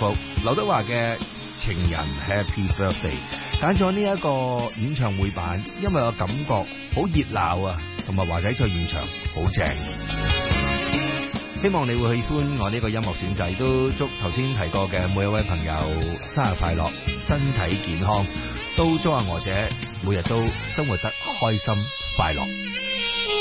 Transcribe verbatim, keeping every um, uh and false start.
福。劉德華嘅情人 Happy Birthday 揀咗呢一個演唱會版，因為我感覺好熱鬧啊，同埋華仔在現場好正。希望你會喜歡我呢個音樂選擇，都祝頭先提過嘅每一位朋友生日快樂，身體健康，都祝阿娥姐每日都生活得開心快樂。